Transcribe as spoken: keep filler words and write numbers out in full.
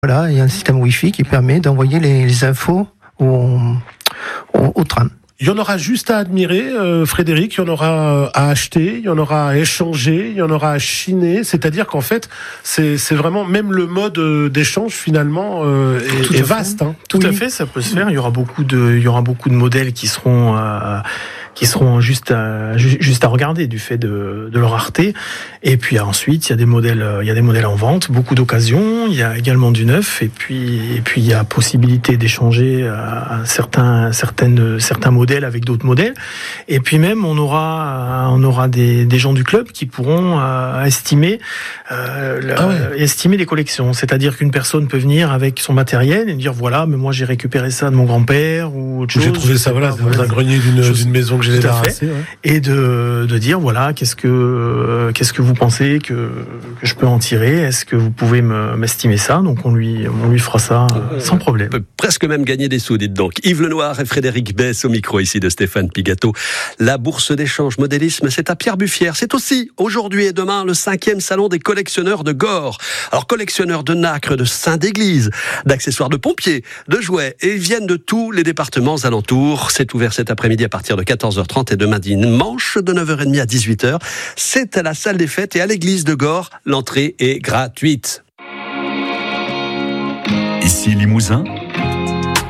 Voilà, il y a un système Wi-Fi qui permet d'envoyer les, les infos au, au, au tram. Il y en aura juste à admirer, euh, Frédéric, il y en aura à acheter, il y en aura à échanger, il y en aura à chiner. C'est-à-dire qu'en fait, c'est, c'est vraiment, même le mode d'échange finalement euh, est, est vaste. Hein. Tout oui. à fait, ça peut se faire. Il y aura beaucoup de, il y aura beaucoup de modèles qui seront, euh, qui seront juste à, juste à regarder du fait de, de leur rareté. Et puis ensuite, il y a des modèles, il y a des modèles en vente, beaucoup d'occasions. Il y a également du neuf. Et puis, et puis il y a possibilité d'échanger à certains, certaines, certains modèles avec d'autres modèles. Et puis même, on aura, on aura des, des gens du club qui pourront euh, estimer, euh, la, ah ouais. estimer les collections. C'est-à-dire qu'une personne peut venir avec son matériel et dire voilà, mais moi j'ai récupéré ça de mon grand-père ou autre chose. J'ai trouvé ça voilà, dans un grenier d'une, chose, d'une maison que j'ai débarrassée. Ouais. Et de, de dire voilà, qu'est-ce que, euh, qu'est-ce que vous pensez que, que je peux en tirer? Est-ce que vous pouvez me, m'estimer ça? Donc on lui, on lui fera ça euh, sans problème. On peut presque même gagner des sous, dites donc. Yves Lenoir et Frédéric Besse au micro ici de Stéphane Pigato. La bourse d'échange modélisme, c'est à Pierre-Buffière. C'est aussi aujourd'hui et demain le cinquième salon des collectionneurs de Gorre. Alors collectionneurs de nacre, de seins d'église, d'accessoires de pompiers, de jouets, et ils viennent de tous les départements alentours. C'est ouvert cet après-midi à partir de quatorze heures trente et demain dimanche de neuf heures trente à dix-huit heures. C'est à la salle des fêtes et à l'église de Gorre. L'entrée est gratuite. Ici Limousin,